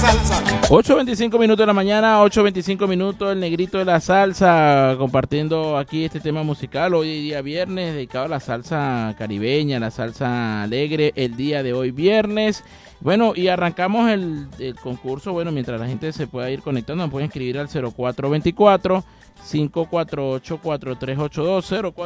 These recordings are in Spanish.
8:25 minutos de la mañana, 8:25 minutos, el negrito de la salsa, compartiendo aquí este tema musical, hoy día viernes, dedicado a la salsa caribeña, la salsa alegre, el día de hoy viernes. Bueno, y arrancamos el concurso, bueno, mientras la gente se pueda ir conectando, nos pueden escribir al 0424-548-4382,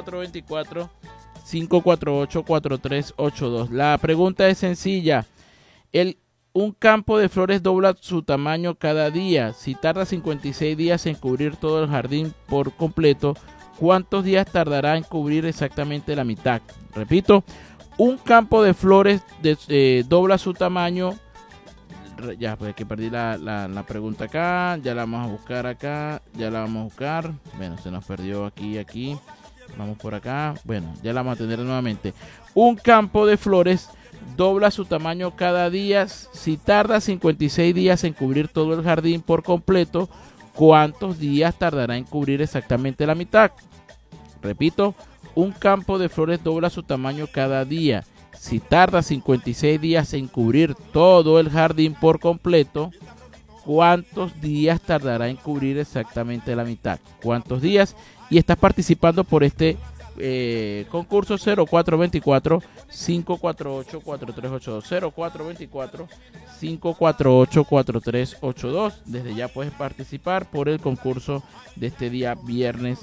0424-548-4382. La pregunta es sencilla, un campo de flores dobla su tamaño cada día. Si tarda 56 días en cubrir todo el jardín por completo, ¿cuántos días tardará en cubrir exactamente la mitad? Repito, un campo de flores dobla su tamaño. Ya, pues que perdí la pregunta acá. Ya la vamos a buscar acá. Ya la vamos a buscar. Bueno, se nos perdió aquí. Vamos por acá. Bueno, ya la vamos a tener nuevamente. Un campo de flores dobla su tamaño cada día. Si tarda 56 días en cubrir todo el jardín por completo, ¿cuántos días tardará en cubrir exactamente la mitad? Repito, un campo de flores dobla su tamaño cada día. Si tarda 56 días en cubrir todo el jardín por completo, ¿cuántos días tardará en cubrir exactamente la mitad? ¿Cuántos días? Y estás participando por este concurso 0424-548-4382, 0424-548-4382. Desde ya puedes participar por el concurso de este día viernes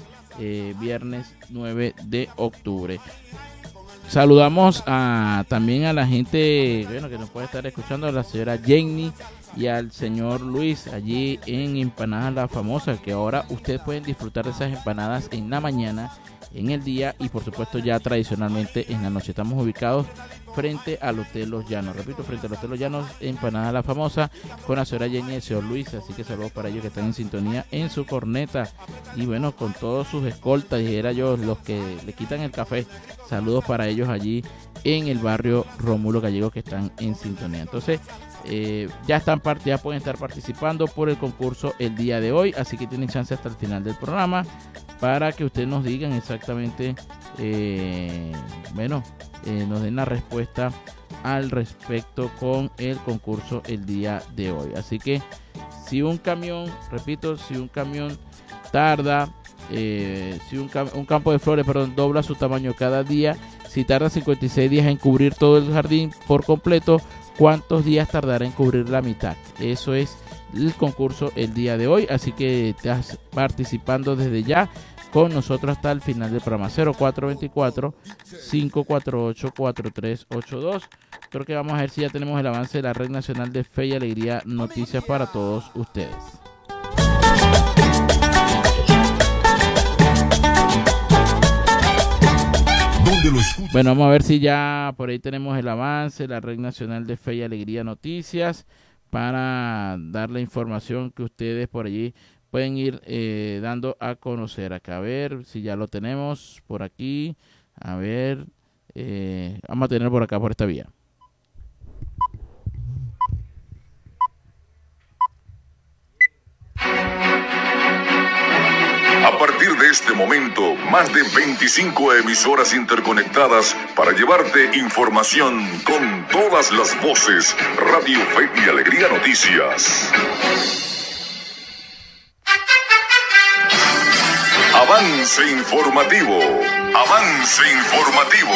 9 de octubre. Saludamos también a la gente que nos puede estar escuchando, a la señora Jenny y al señor Luis allí en Empanadas La Famosa, que ahora ustedes pueden disfrutar de esas empanadas en la mañana, en el día y por supuesto ya tradicionalmente en la noche. Estamos ubicados frente al Hotel Los Llanos, repito, frente al Hotel Los Llanos, Empanadas La Famosa, con la señora Jenny y el señor Luis, así que saludos para ellos que están en sintonía en su corneta y bueno, con todos sus escoltas, y era yo los que le quitan el café. Saludos para ellos allí en el barrio Rómulo Gallegos, que están en sintonía. Entonces ya pueden estar participando por el concurso el día de hoy, así que tienen chance hasta el final del programa para que ustedes nos digan exactamente, nos den la respuesta al respecto con el concurso el día de hoy. Así que si un camión tarda, un campo de flores, dobla su tamaño cada día, si tarda 56 días en cubrir todo el jardín por completo, ¿cuántos días tardará en cubrir la mitad? Eso es el concurso el día de hoy, así que estás participando desde ya con nosotros hasta el final del programa. 0424-548-4382. Creo que vamos a ver si ya tenemos el avance de la Red Nacional de Fe y Alegría, noticias para todos ustedes. Bueno, vamos a ver si ya por ahí tenemos el avance de la Red Nacional de Fe y Alegría, noticias, para dar la información que ustedes por allí pueden ir dando a conocer acá. A ver si ya lo tenemos por aquí. A ver, vamos a tener por acá, por esta vía. A partir de este momento, más de 25 emisoras interconectadas para llevarte información con todas las voces. Radio Fe y Alegría Noticias. Avance informativo. Avance informativo.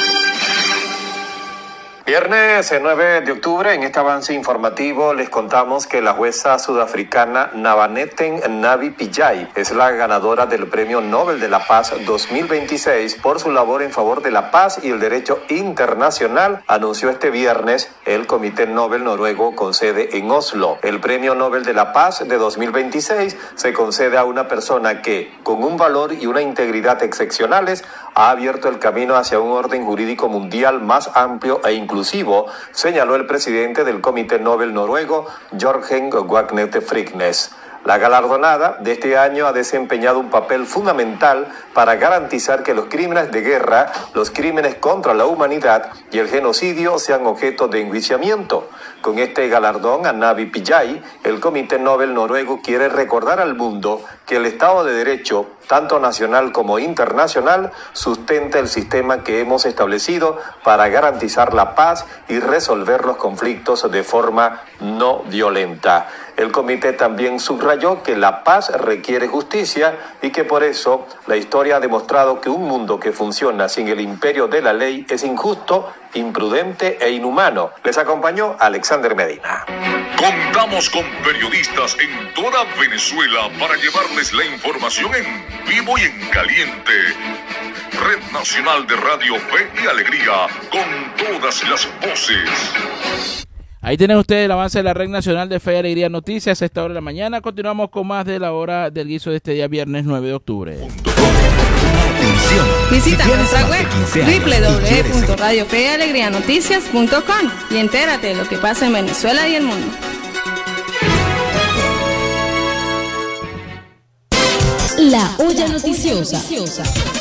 Viernes 9 de octubre, en este avance informativo les contamos que la jueza sudafricana Nabaneten Navi Pillay es la ganadora del Premio Nobel de la Paz 2026 por su labor en favor de la paz y el derecho internacional, anunció este viernes el Comité Nobel noruego con sede en Oslo. El Premio Nobel de la Paz de 2026 se concede a una persona que, con un valor y una integridad excepcionales, ha abierto el camino hacia un orden jurídico mundial más amplio e inclusivo, señaló el presidente del Comité Nobel noruego, Jorgen Wagnete Frignes. La galardonada de este año ha desempeñado un papel fundamental para garantizar que los crímenes de guerra, los crímenes contra la humanidad y el genocidio sean objeto de enjuiciamiento. Con este galardón a Navi Pillay, el Comité Nobel noruego quiere recordar al mundo que el Estado de Derecho, tanto nacional como internacional, sustenta el sistema que hemos establecido para garantizar la paz y resolver los conflictos de forma no violenta. El comité también subrayó que la paz requiere justicia y que por eso la historia ha demostrado que un mundo que funciona sin el imperio de la ley es injusto, imprudente e inhumano. Les acompañó Alexander Medina. Contamos con periodistas en toda Venezuela para llevarles la información en vivo y en caliente. Red Nacional de Radio Fe y Alegría, con todas las voces. Ahí tienen ustedes el avance de la Red Nacional de Fe y Alegría Noticias a esta hora de la mañana. Continuamos con más de la hora del guiso de este día viernes 9 de octubre. Visita nuestra web www.radiofeyalegrianoticias.com y entérate de lo que pasa en Venezuela y el mundo. La olla noticiosa.